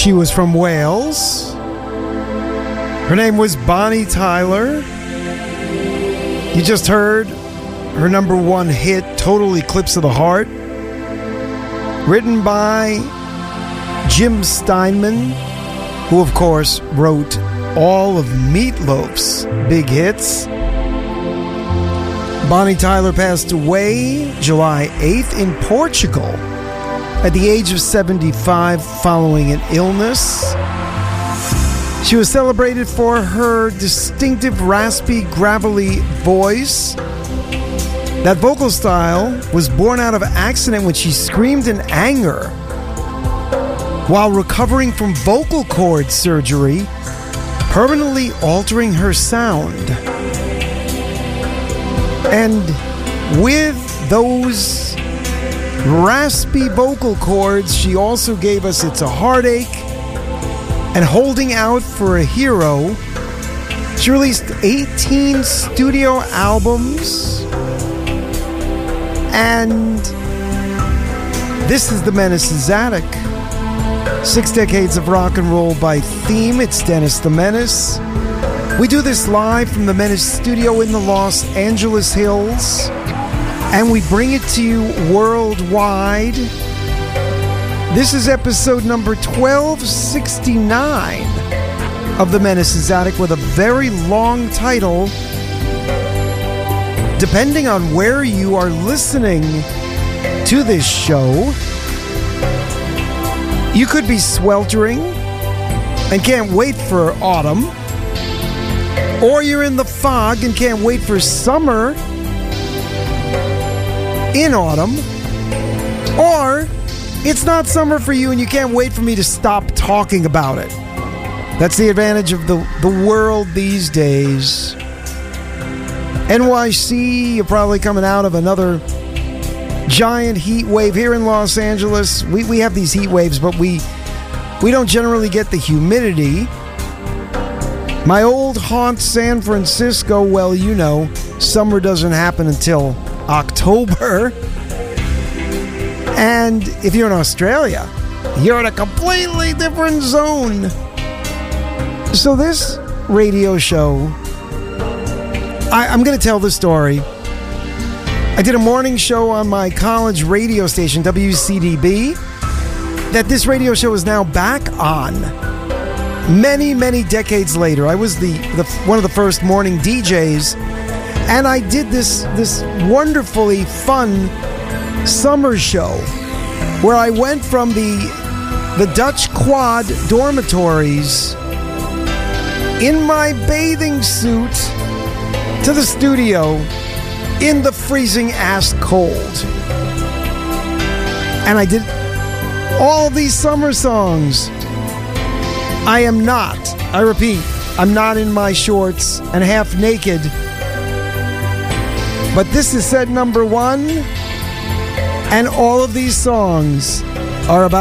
She was from Wales. Her name was Bonnie Tyler. You just heard her number one hit, Total Eclipse of the Heart, written by Jim Steinman, who of course wrote all of Meatloaf's big hits. Bonnie Tyler passed away July 8th in Portugal at the age of 75 following an illness. She was celebrated for her distinctive, raspy, gravelly voice. That vocal style was born out of accident when she screamed in anger while recovering from vocal cord surgery, permanently altering her sound. And with those raspy vocal cords, she also gave us It's a Heartache and Holding Out for a Hero. She released 18 studio albums, and this is The Menace's Attic. 6 decades of rock and roll by theme. It's Dennis the Menace. We do this live from the Menace studio in the Los Angeles Hills, and we bring it to you worldwide. This is episode number 1269 of The Menace's Attic, with a very long title. Depending on where you are listening to this show, you could be sweltering and can't wait for autumn, or you're in the fog and can't wait for summer in autumn, or it's not summer for you and you can't wait for me to stop talking about it. That's the advantage of the world these days. NYC, you're probably coming out of another giant heat wave. Here in Los Angeles, we have these heat waves, but we don't generally get the humidity. My old haunt, San Francisco, well, you know, summer doesn't happen until October. And if you're in Australia, you're in a completely different zone. So this radio show, I'm going to tell the story. I did a morning show on my college radio station, WCDB, that this radio show is now back on. Many, many decades later. I was the one of the first morning DJs, and I did this wonderfully fun summer show where I went from the Dutch Quad dormitories in my bathing suit to the studio in the freezing ass cold. And I did all these summer songs. I am not, I repeat, I'm not in my shorts and half naked. But this is set number one, and all of these songs are about